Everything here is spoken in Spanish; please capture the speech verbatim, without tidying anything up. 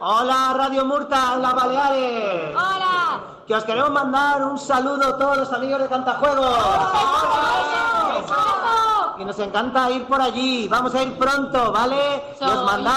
Hola, Radio Murta, en las Baleares. ¡Hola! Que os queremos mandar un saludo a todos los amigos de Cantajuegos. ¡Hola! Y nos encanta ir por allí. Vamos a ir pronto, ¿vale? Y os mandamos